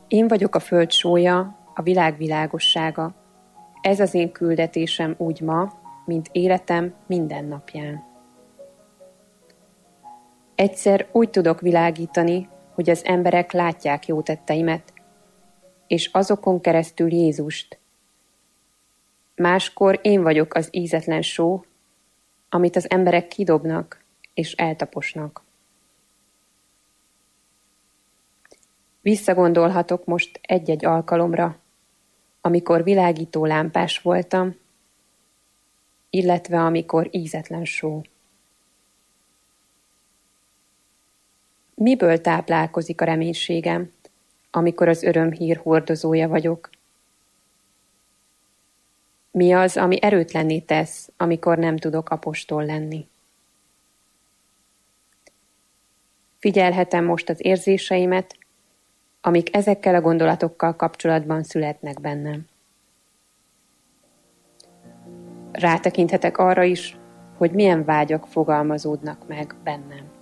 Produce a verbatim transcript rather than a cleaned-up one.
Én vagyok a föld sója, a világ világossága. Ez az én küldetésem úgy ma, mint életem minden napján. Egyszer úgy tudok világítani, hogy az emberek látják jó tetteimet, és azokon keresztül Jézust. Máskor én vagyok az ízetlen só, amit az emberek kidobnak és eltaposnak. Visszagondolhatok most egy-egy alkalomra, amikor világító lámpás voltam, illetve amikor ízetlen só. Miből táplálkozik a reménységem, amikor az örömhír hordozója vagyok? Mi az, ami erőtlenné tesz, amikor nem tudok apostol lenni? Figyelhetem most az érzéseimet, amik ezekkel a gondolatokkal kapcsolatban születnek bennem. Rátekinthetek arra is, hogy milyen vágyak fogalmazódnak meg bennem.